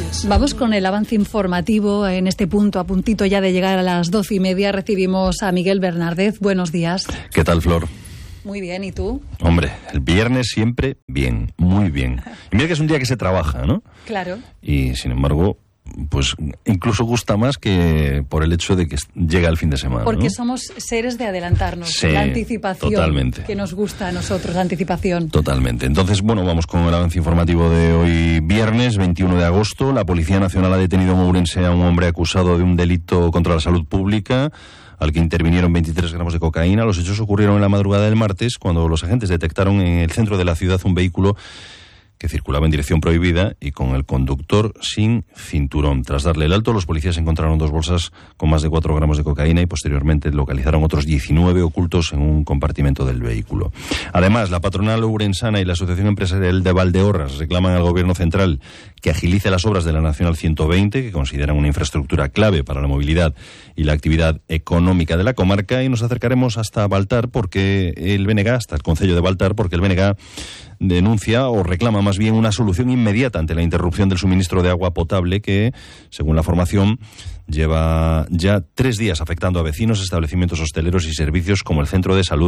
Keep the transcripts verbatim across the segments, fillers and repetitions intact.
Vamos con el avance informativo. En este punto, a puntito ya de llegar a las doce y media, recibimos a Miguel Bernardez. Buenos días. ¿Qué tal, Flor? Muy bien, ¿y tú? Hombre, el viernes siempre bien, muy bien. Y mira que es un día que se trabaja, ¿no? Claro. Y, sin embargo, pues incluso gusta más que por el hecho de que llega el fin de semana. Porque ¿no? somos seres de adelantarnos, sí, la anticipación. Totalmente. Que nos gusta a nosotros, la anticipación. Totalmente. Entonces, bueno, vamos con el avance informativo de hoy viernes, veintiuno de agosto. La Policía Nacional ha detenido en Ourense a un hombre acusado de un delito contra la salud pública, al que intervinieron veintitrés gramos de cocaína. Los hechos ocurrieron en la madrugada del martes, cuando los agentes detectaron en el centro de la ciudad un vehículo que circulaba en dirección prohibida y con el conductor sin cinturón. Tras darle el alto, los policías encontraron dos bolsas con más de cuatro gramos de cocaína y posteriormente localizaron otros diecinueve ocultos en un compartimento del vehículo. Además, la patronal ourensana y la Asociación Empresarial de Valdeorras reclaman al gobierno central que agilice las obras de la Nacional ciento veinte, que consideran una infraestructura clave para la movilidad y la actividad económica de la comarca, y nos acercaremos hasta Baltar, porque el B N G, hasta el concello de Baltar, porque el B N G denuncia o reclama más bien una solución inmediata ante la interrupción del suministro de agua potable que, según la formación, lleva ya tres días afectando a vecinos, establecimientos hosteleros y servicios como el centro de salud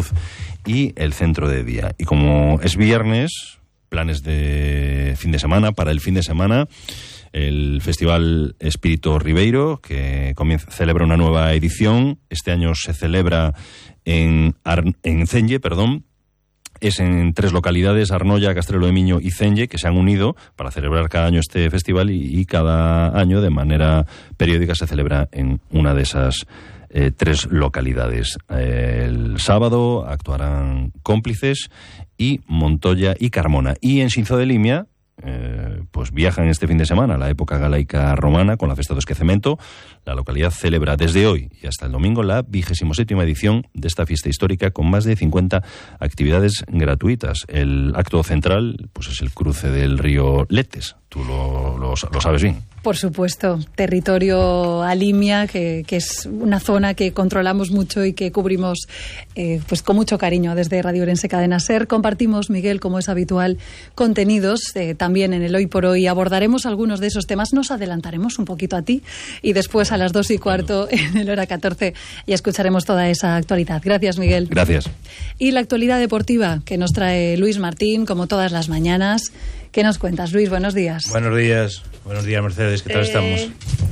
y el centro de día. Y como es viernes, planes de fin de semana, para el fin de semana, el Festival Espírito Ribeiro, que comienza, celebra una nueva edición. Este año se celebra en, Ar, en Celle, perdón. Es en tres localidades, Arnoia, Castrelo de Miño y Celle, que se han unido para celebrar cada año este festival y, y cada año de manera periódica se celebra en una de esas eh, tres localidades. Eh, el sábado actuarán Cómplices y Montoya y Carmona. Y en Xinzo de Limia, eh, pues viajan este fin de semana a la época galaica romana con la Festa do Esquecemento. La localidad celebra desde hoy y hasta el domingo la vigésima séptima edición de esta fiesta histórica, con más de cincuenta actividades gratuitas. El acto central pues es el cruce del río Letes. Tú lo, lo, lo sabes bien. Por supuesto, territorio Alimia, que, que es una zona que controlamos mucho y que cubrimos eh, pues con mucho cariño desde Radio Ourense Cadena SER. Compartimos, Miguel, como es habitual, contenidos eh, también en el Hoy por Hoy. Abordaremos algunos de esos temas, nos adelantaremos un poquito a ti y después a las dos y cuarto en el hora catorce ya escucharemos toda esa actualidad. Gracias, Miguel. Gracias. Y la actualidad deportiva que nos trae Luis Martín, como todas las mañanas. ¿Qué nos cuentas, Luis? Buenos días. Buenos días, buenos días, Mercedes, ¿qué tal eh... estamos?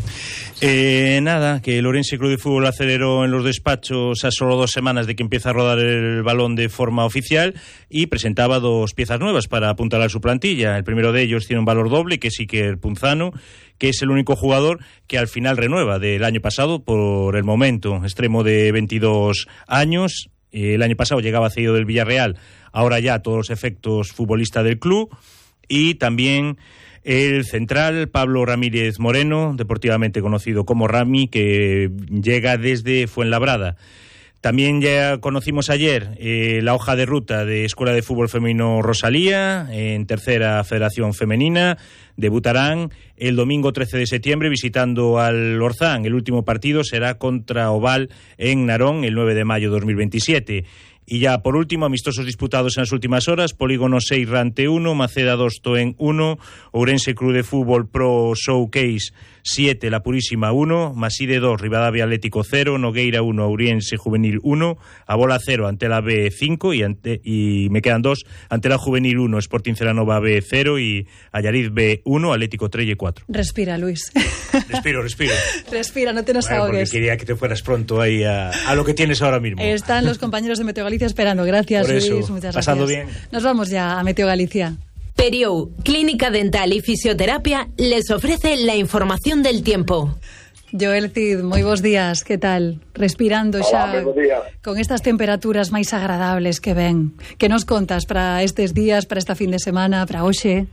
Eh, nada, que el Ourense Club de Fútbol aceleró en los despachos a solo dos semanas de que empieza a rodar el balón de forma oficial y presentaba dos piezas nuevas para apuntalar su plantilla. El primero de ellos tiene un valor doble, que es Iker Punzano, que es el único jugador que al final renueva del año pasado por el momento, extremo de veintidós años. El año pasado llegaba cedido del Villarreal, ahora ya a todos los efectos futbolista del club. Y también el central Pablo Ramírez Moreno, deportivamente conocido como Rami, que llega desde Fuenlabrada. También ya conocimos ayer eh, la hoja de ruta de Escuela de Fútbol Femenino Rosalía, en tercera Federación Femenina. Debutarán el domingo trece de septiembre visitando al Orzán. El último partido será contra Oval en Narón el nueve de mayo de dos mil veintisiete. Y ya por último, amistosos disputados en las últimas horas: Polígono seis Rante uno, Maceda dos Toen uno, Ourense Club de Fútbol Pro Showcase siete, La Purísima uno, Maside dos, Rivadavia Atlético cero, Nogueira uno, Ourense Juvenil uno, Abola cero, ante la B cinco y, ante, y me quedan dos, ante la Juvenil uno, Sporting Celanova B cero y Allariz B uno, Atlético Trelle cuatro. Respira, Luis. Respiro, respiro. Respira, no te nos bueno, ahogues. Porque quería que te fueras pronto ahí a, a lo que tienes ahora mismo. Están los compañeros de Meteo Galicia esperando. Gracias, Por eso, Luis. Muchas pasando gracias. bien. Nos vamos ya a Meteo Galicia. Periou, Clínica Dental y Fisioterapia, les ofrece la información del tiempo. Joel Cid, moi bons días, que tal? Respirando xa con estas temperaturas máis agradables que ven. Que nos contas para estes días, para esta fin de semana, para hoxe?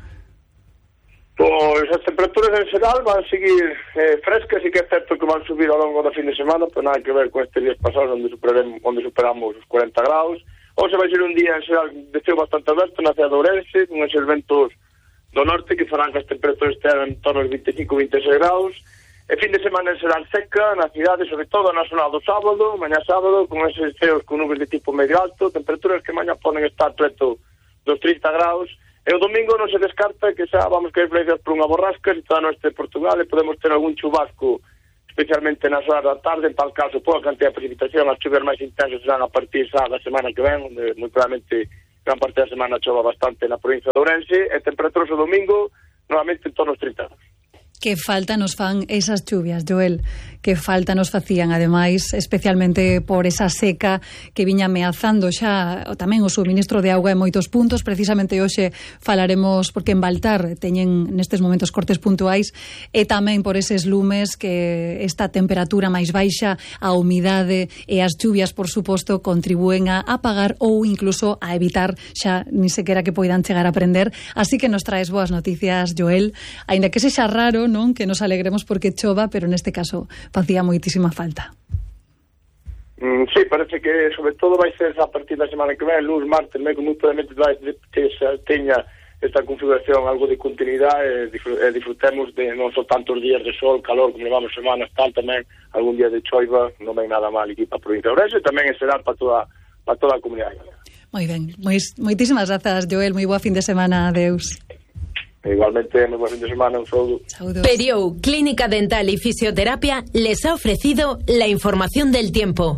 Pois as temperaturas en xeral van seguir eh, frescas e que é certo que van subir ao longo da fin de semana, pero nada que ver con estes días pasados onde, onde superamos os cuarenta graus. Hoxe vai ser un día en xeral de ceo bastante aberto na cidade de Ourense, con eses ventos do norte que farán que as temperaturas estean en torno aos veinticinco a veintiséis graus. E fin de semana en xeral seca na cidade, sobre todo na zona do sábado, mañá sábado, con eses ceos con nubes de tipo medio alto, temperaturas que mañá poden estar preto dos trinta graus, E o domingo non se descarta que xa vamos que influencias por unha borrasca se está no este de Portugal e podemos ter algún chubasco especialmente nas horas da tarde, en tal caso pola cantidad de precipitación, as chuvias máis intensas serán a partir xa da semana que ven, onde moi probablemente gran parte da semana chova bastante na provincia de Ourense, e temperaturas o domingo novamente en torno aos trinta grados. Que falta nos fan esas chuvias, Joel, que falta nos facían, ademais, especialmente por esa seca que viña ameazando xa tamén o suministro de auga en moitos puntos. Precisamente hoxe falaremos, porque en Baltar teñen nestes momentos cortes puntuais, e tamén por eses lumes que esta temperatura máis baixa, a humidade e as chuvias, por suposto, contribúen a apagar ou incluso a evitar xa ni sequera que poidan chegar a prender. Así que nos traes boas noticias, Joel, aínda que sexa raro, non, que nos alegremos porque chova, pero neste caso facía moitísima falta. Mm, sí, parece que sobre todo vai ser a partir da semana que ven, lunes, martes, moi probablemente vai que xa teña esta configuración algo de continuidade e disfrutemos de non só tantos días de sol, calor, como levamos semanas tal, tamén algún día de choiva, non ven nada mal aquí para a provincia de Ourense e tamén será para toda, para toda a comunidade. Moi ben, moitísimas grazas, Joel, moi boa fin de semana, adeus. Igualmente, muy buen fin de semana, un saludo. Periou, Clínica Dental y Fisioterapia, les ha ofrecido la información del tiempo.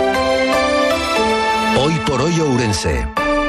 Hoy por hoy Ourense.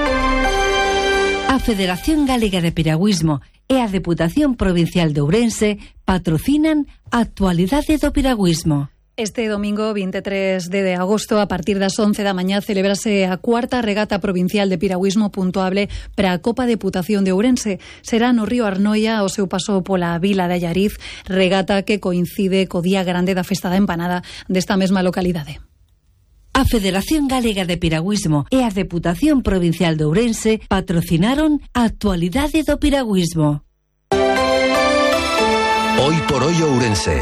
A Federación Galega de Piragüismo e a Deputación Provincial de Ourense patrocinan a Actualidade do Piragüismo. Este domingo vinte e tres de agosto, a partir das once da mañá, celebrase a cuarta regata provincial de piragüismo puntuable para a Copa Deputación de Ourense. Será no río Arnoia, ao seu paso pola vila de Allariz, regata que coincide co Día Grande da Festa da Empanada desta mesma localidade. A Federación Galega de Piragüismo e a Deputación Provincial de Ourense patrocinaron a Actualidade do Piragüismo. Hoy por hoy Ourense.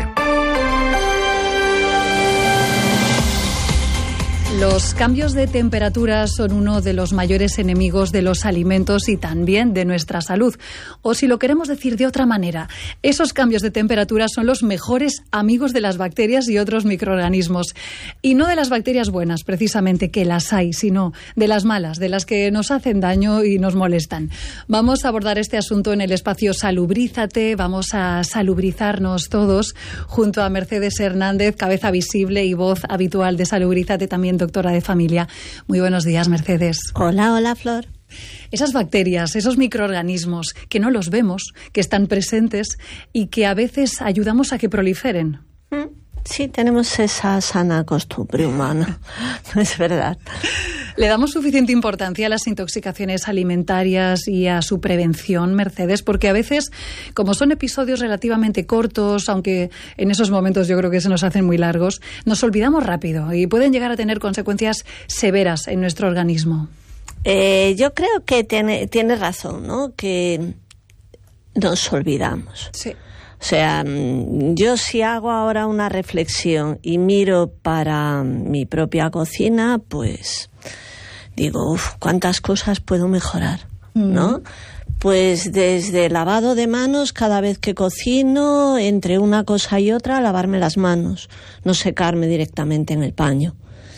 Los cambios de temperatura son uno de los mayores enemigos de los alimentos y también de nuestra salud. O si lo queremos decir de otra manera, esos cambios de temperatura son los mejores amigos de las bacterias y otros microorganismos. Y no de las bacterias buenas, precisamente, que las hay, sino de las malas, de las que nos hacen daño y nos molestan. Vamos a abordar este asunto en el espacio Salubrízate. Vamos a salubrizarnos todos junto a Mercedes Hernández, cabeza visible y voz habitual de Salubrízate, también doctora de familia. Muy buenos días, Mercedes. Hola, hola, Flor. Esas bacterias, esos microorganismos que no los vemos, que están presentes y que a veces ayudamos a que proliferen. Sí, tenemos esa sana costumbre humana, no es verdad. ¿Le damos suficiente importancia a las intoxicaciones alimentarias y a su prevención, Mercedes? Porque a veces, como son episodios relativamente cortos, aunque en esos momentos yo creo que se nos hacen muy largos, nos olvidamos rápido y pueden llegar a tener consecuencias severas en nuestro organismo. Eh, yo creo que tiene, tiene razón, ¿no? Que nos olvidamos. Sí. O sea, yo si hago ahora una reflexión y miro para mi propia cocina, pues digo, uf, cuántas cosas puedo mejorar, ¿no? Mm. Pues desde lavado de manos cada vez que cocino, entre una cosa y otra, lavarme las manos, no secarme directamente en el paño.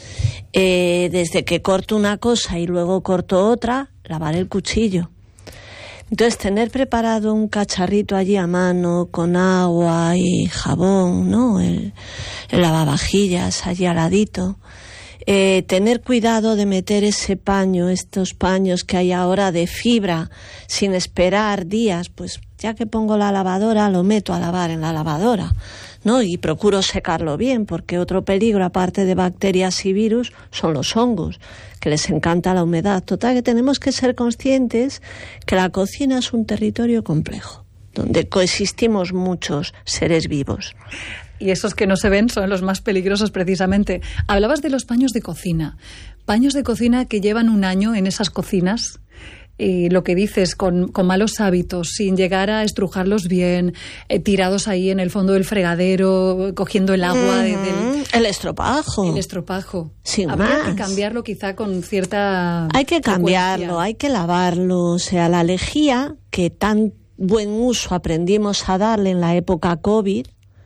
Eh, desde que corto una cosa y luego corto otra, lavar el cuchillo. Entonces, tener preparado un cacharrito allí a mano con agua y jabón, ¿no? El, el lavavajillas allí al ladito. Eh, tener cuidado de meter ese paño, estos paños que hay ahora de fibra, sin esperar días, pues ya que pongo la lavadora, lo meto a lavar en la lavadora, ¿no? Y procuro secarlo bien, porque otro peligro, aparte de bacterias y virus, son los hongos, que les encanta la humedad. Total, que tenemos que ser conscientes que la cocina es un territorio complejo, donde coexistimos muchos seres vivos. Y esos que no se ven son los más peligrosos, precisamente. Hablabas de los paños de cocina. Paños de cocina que llevan un año en esas cocinas. Y lo que dices, con, con malos hábitos, sin llegar a estrujarlos bien, eh, tirados ahí en el fondo del fregadero, cogiendo el agua Mm-hmm. de, del... El estropajo. El estropajo. Sin Habría más. que cambiarlo quizá con cierta... Hay que cambiarlo, frecuencia. hay que lavarlo. O sea, la lejía, que tan buen uso aprendimos a darle en la época COVID,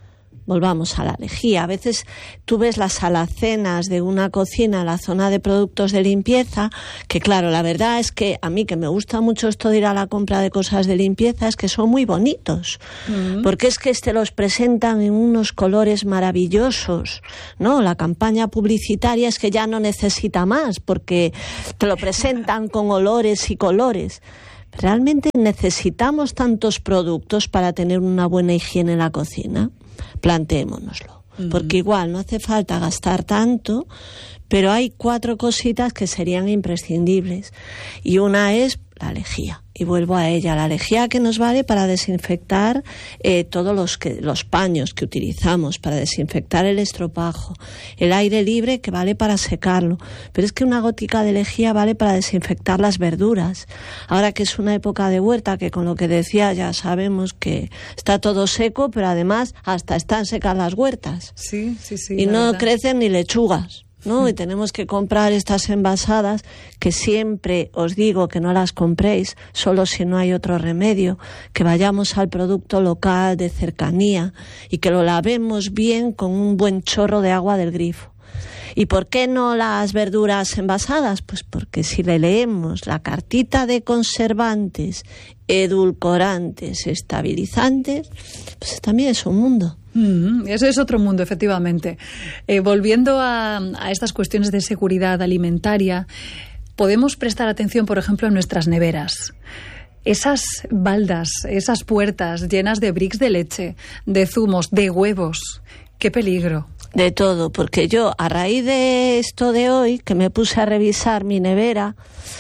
volvamos a la lejía. A veces tú ves las alacenas de una cocina en la zona de productos de limpieza, que claro, la verdad es que a mí, que me gusta mucho esto de ir a la compra de cosas de limpieza, es que son muy bonitos, mm. porque es que te los presentan en unos colores maravillosos, ¿no? La campaña publicitaria es que ya no necesita más, porque te lo presentan con olores y colores. ¿Realmente necesitamos tantos productos para tener una buena higiene en la cocina? Planteémonoslo, uh-huh. porque igual no hace falta gastar tanto, pero hay cuatro cositas que serían imprescindibles, y una es la lejía, y vuelvo a ella, la lejía que nos vale para desinfectar eh, todos los, que, los paños que utilizamos, para desinfectar el estropajo, el aire libre que vale para secarlo, pero es que una gótica de lejía vale para desinfectar las verduras. Ahora que es una época de huerta, que con lo que decía ya sabemos que está todo seco, pero además hasta están secas las huertas. Sí, sí, sí. Y no verdad. crecen ni lechugas, ¿no? Y tenemos que comprar estas envasadas, que siempre os digo que no las compréis, solo si no hay otro remedio, que vayamos al producto local de cercanía y que lo lavemos bien con un buen chorro de agua del grifo. ¿Y por qué no las verduras envasadas? Pues porque si le leemos la cartita de conservantes, edulcorantes, estabilizantes, pues también es un mundo. Mm, eso es otro mundo, efectivamente. Eh, volviendo a, a estas cuestiones de seguridad alimentaria, podemos prestar atención, por ejemplo, en nuestras neveras. Esas baldas, esas puertas llenas de bricks de leche, de zumos, de huevos. ¡Qué peligro! De todo, porque yo, a raíz de esto de hoy, que me puse a revisar mi nevera,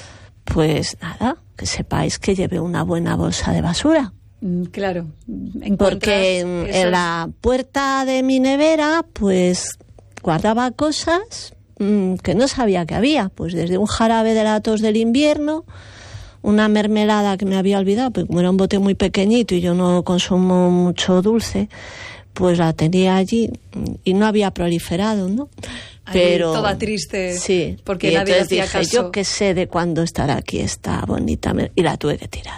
pues nada, que sepáis que llevé una buena bolsa de basura. Claro. Porque en, en la puerta de mi nevera, pues guardaba cosas mmm, que no sabía que había. Pues desde un jarabe de la tos del invierno, una mermelada que me había olvidado, porque como era un bote muy pequeñito y yo no consumo mucho dulce, pues la tenía allí y no había proliferado, ¿no? Ahí, pero toda triste, sí, porque y nadie entonces hacía dije, caso. yo qué sé de cuándo estará aquí esta bonita, y la tuve que tirar.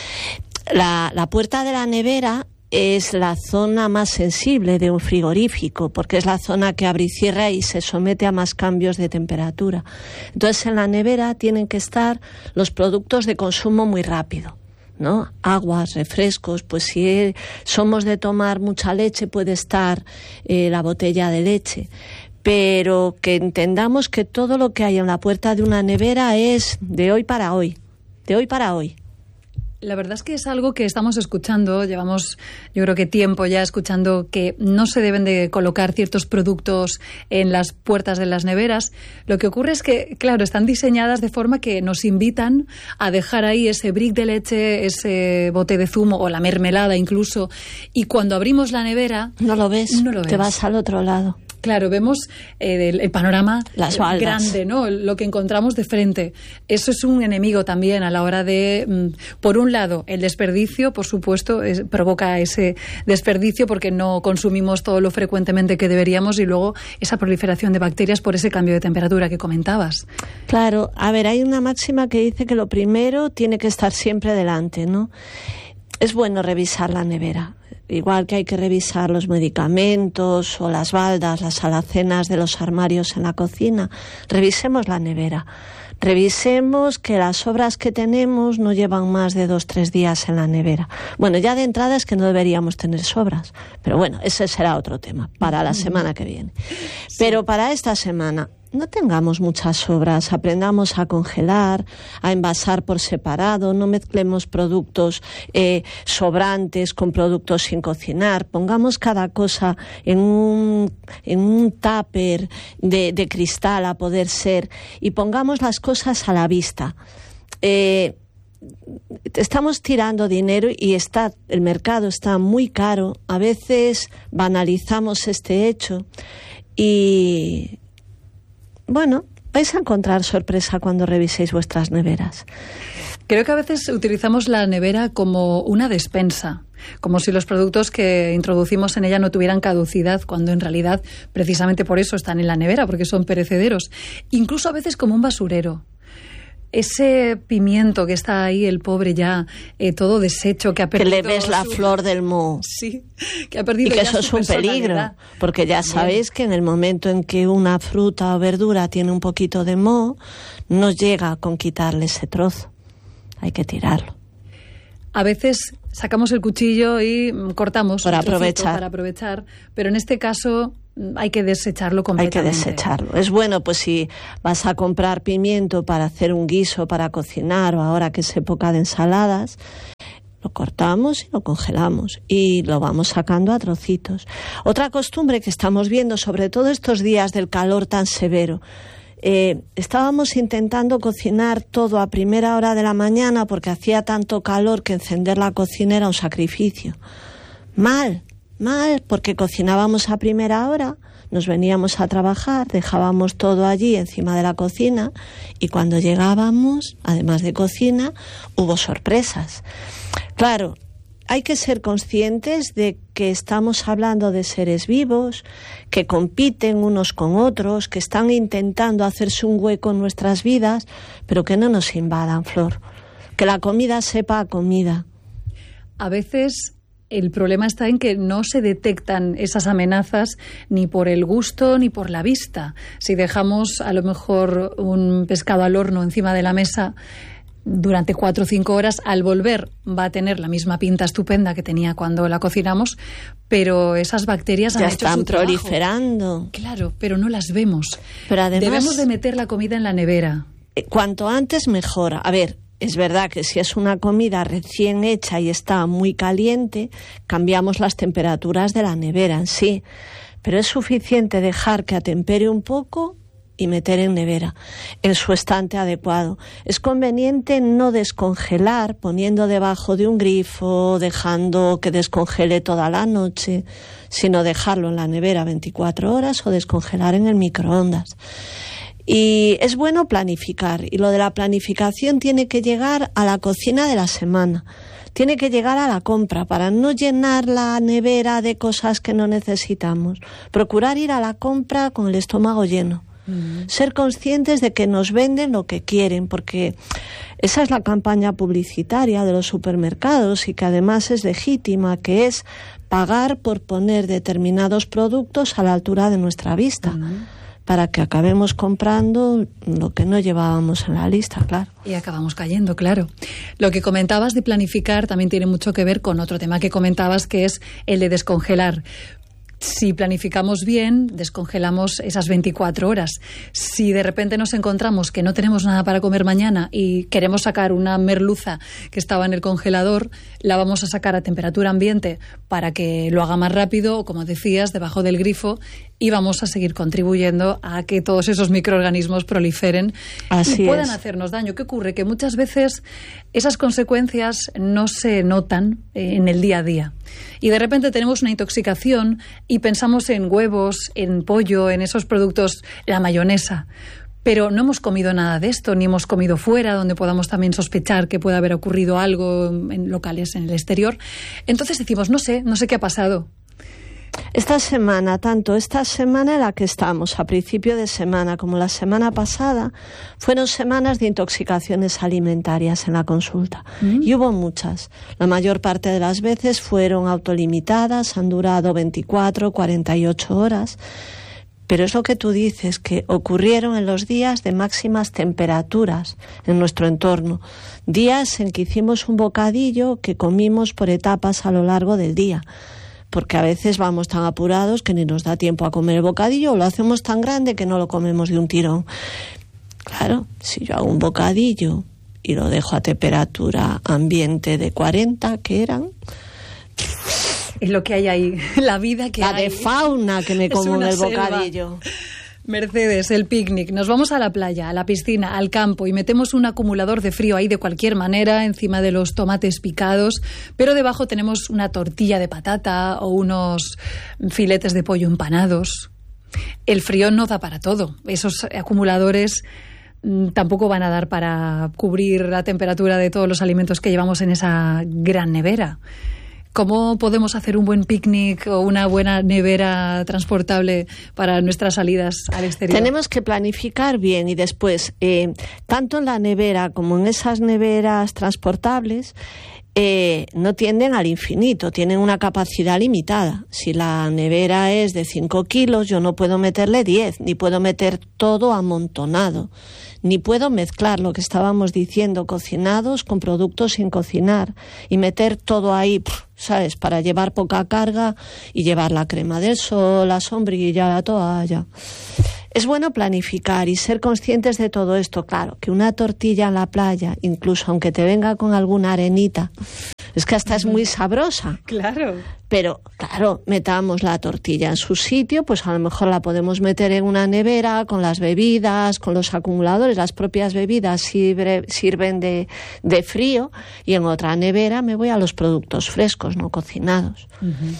La, la puerta de la nevera es la zona más sensible de un frigorífico, porque es la zona que abre y cierra y se somete a más cambios de temperatura. Entonces en la nevera tienen que estar los productos de consumo muy rápido, ¿no? Aguas, refrescos, pues si somos de tomar mucha leche puede estar eh, la botella de leche, pero que entendamos que todo lo que hay en la puerta de una nevera es de hoy para hoy, de hoy para hoy. La verdad es que es algo que estamos escuchando, llevamos yo creo que tiempo ya escuchando que no se deben de colocar ciertos productos en las puertas de las neveras. Lo que ocurre es que, claro, están diseñadas de forma que nos invitan a dejar ahí ese brick de leche, ese bote de zumo o la mermelada incluso, y cuando abrimos la nevera... No lo ves, no lo ves. Te vas al otro lado. Claro, vemos eh, el, el panorama Las baldas. grande, ¿no? Lo que encontramos de frente. Eso es un enemigo también a la hora de, mm, por un lado, el desperdicio, por supuesto, es, provoca ese desperdicio porque no consumimos todo lo frecuentemente que deberíamos, y luego esa proliferación de bacterias por ese cambio de temperatura que comentabas. Claro, a ver, hay una máxima que dice que lo primero tiene que estar siempre delante, ¿no? Es bueno revisar la nevera. Igual que hay que revisar los medicamentos o las baldas, las alacenas de los armarios en la cocina, revisemos la nevera. Revisemos que las sobras que tenemos no llevan más de dos, tres días en la nevera. Bueno, ya de entrada es que no deberíamos tener sobras, pero bueno, ese será otro tema para la semana que viene. Sí. Pero para esta semana, no tengamos muchas sobras, aprendamos a congelar, a envasar por separado, no mezclemos productos eh, sobrantes con productos sin cocinar, pongamos cada cosa en un, en un tupper de, de cristal a poder ser, y pongamos las cosas a la vista. Eh, estamos tirando dinero y está, el mercado está muy caro, a veces banalizamos este hecho y... Bueno, vais a encontrar sorpresa cuando reviséis vuestras neveras. Creo que a veces utilizamos la nevera como una despensa, como si los productos que introducimos en ella no tuvieran caducidad, cuando en realidad precisamente por eso están en la nevera, porque son perecederos. Incluso a veces como un basurero. ese pimiento que está ahí, el pobre ya, eh, todo deshecho, que ha perdido... Que le ves la su... flor del moho. Sí, que ha perdido y que ya eso es un peligro, porque ya sabéis que en el momento en que una fruta o verdura tiene un poquito de moho, no llega con quitarle ese trozo. Hay que tirarlo. A veces sacamos el cuchillo y cortamos para un trocito aprovechar. para aprovechar, pero en este caso hay que desecharlo completamente. Hay que desecharlo. Es bueno, pues si vas a comprar pimiento para hacer un guiso, para cocinar, o ahora que es época de ensaladas, lo cortamos y lo congelamos y lo vamos sacando a trocitos. Otra costumbre que estamos viendo, sobre todo estos días del calor tan severo, Eh, estábamos intentando cocinar todo a primera hora de la mañana porque hacía tanto calor que encender la cocina era un sacrificio. Mal, mal, porque cocinábamos a primera hora, nos veníamos a trabajar, dejábamos todo allí encima de la cocina y cuando llegábamos, además de cocina, hubo sorpresas. Claro, hay que ser conscientes de que estamos hablando de seres vivos, que compiten unos con otros, que están intentando hacerse un hueco en nuestras vidas, pero que no nos invadan, Flor. Que la comida sepa a comida. A veces el problema está en que no se detectan esas amenazas ni por el gusto ni por la vista. Si dejamos a lo mejor un pescado al horno encima de la mesa durante cuatro o cinco horas, al volver va a tener la misma pinta estupenda que tenía cuando la cocinamos, pero esas bacterias ya han hecho están su trabajo. proliferando. Claro, pero no las vemos. Pero además, debemos de meter la comida en la nevera. Cuanto antes mejor. A ver, es verdad que si es una comida recién hecha y está muy caliente, cambiamos las temperaturas de la nevera en sí, pero es suficiente dejar que atempere un poco y meter en nevera, en su estante adecuado. Es conveniente no descongelar poniendo debajo de un grifo, dejando que descongele toda la noche, sino dejarlo en la nevera veinticuatro horas o descongelar en el microondas. Y es bueno planificar, y lo de la planificación tiene que llegar a la cocina de la semana. Tiene que llegar a la compra para no llenar la nevera de cosas que no necesitamos. Procurar ir a la compra con el estómago lleno. Mm. Ser conscientes de que nos venden lo que quieren, porque esa es la campaña publicitaria de los supermercados y que además es legítima, que es pagar por poner determinados productos a la altura de nuestra vista. Mm. Para que acabemos comprando lo que no llevábamos en la lista, claro. Y acabamos cayendo, claro. Lo que comentabas de planificar también tiene mucho que ver con otro tema que comentabas, que es el de descongelar. Si planificamos bien, descongelamos esas veinticuatro horas. Si de repente nos encontramos que no tenemos nada para comer mañana y queremos sacar una merluza que estaba en el congelador, la vamos a sacar a temperatura ambiente para que lo haga más rápido, o como decías, debajo del grifo, y vamos a seguir contribuyendo a que todos esos microorganismos proliferen Así y puedan es. hacernos daño. ¿Qué ocurre? Que muchas veces esas consecuencias no se notan en el día a día. Y de repente tenemos una intoxicación y pensamos en huevos, en pollo, en esos productos, la mayonesa. Pero no hemos comido nada de esto, ni hemos comido fuera, donde podamos también sospechar que puede haber ocurrido algo en locales en el exterior. Entonces decimos, no sé, no sé qué ha pasado. Esta semana, tanto esta semana en la que estamos, a principio de semana, como la semana pasada, fueron semanas de intoxicaciones alimentarias en la consulta. Mm. Y hubo muchas. La mayor parte de las veces fueron autolimitadas, han durado veinticuatro, cuarenta y ocho horas. Pero es lo que tú dices, que ocurrieron en los días de máximas temperaturas en nuestro entorno. Días en que hicimos un bocadillo que comimos por etapas a lo largo del día. Porque a veces vamos tan apurados que ni nos da tiempo a comer el bocadillo, o lo hacemos tan grande que no lo comemos de un tirón. Claro, si yo hago un bocadillo y lo dejo a temperatura ambiente de cuarenta, ¿qué eran? Es lo que hay ahí, la vida que la hay. La de fauna que me como en el selva. bocadillo. Mercedes, el picnic, nos vamos a la playa, a la piscina, al campo y metemos un acumulador de frío ahí de cualquier manera encima de los tomates picados, pero debajo tenemos una tortilla de patata o unos filetes de pollo empanados. El frío no da para todo, esos acumuladores mmm, tampoco van a dar para cubrir la temperatura de todos los alimentos que llevamos en esa gran nevera. ¿Cómo podemos hacer un buen picnic o una buena nevera transportable para nuestras salidas al exterior? Tenemos que planificar bien y después, eh, tanto en la nevera como en esas neveras transportables, Eh, no tienden al infinito, tienen una capacidad limitada. Si la nevera es de cinco kilos, yo no puedo meterle diez, ni puedo meter todo amontonado, ni puedo mezclar lo que estábamos diciendo, cocinados con productos sin cocinar, y meter todo ahí, ¿sabes?, para llevar poca carga y llevar la crema del sol, la sombrilla, la toalla. Es bueno planificar y ser conscientes de todo esto. Claro, que una tortilla en la playa, incluso aunque te venga con alguna arenita, es que hasta es muy sabrosa. Claro. Pero, claro, metamos la tortilla en su sitio, pues a lo mejor la podemos meter en una nevera con las bebidas, con los acumuladores. Las propias bebidas sirve, sirven de, de frío, y en otra nevera me voy a los productos frescos, no cocinados. Uh-huh.